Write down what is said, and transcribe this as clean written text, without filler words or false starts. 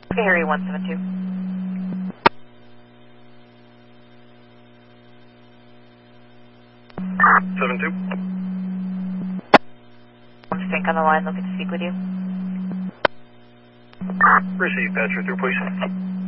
Okay, Harry 172. 72. Sync on the line, looking to speak with you. Receive, patch her through, please.